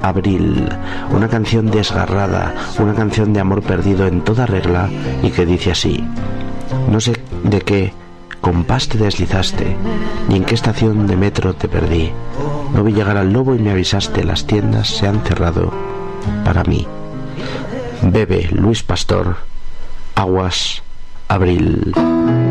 Abril, una canción desgarrada, una canción de amor perdido en toda regla y que dice así: no sé de qué compás te deslizaste, ni en qué estación de metro te perdí. No vi llegar al lobo y me avisaste, las tiendas se han cerrado para mí. Bebe, Luis Pastor, Aguas, Abril.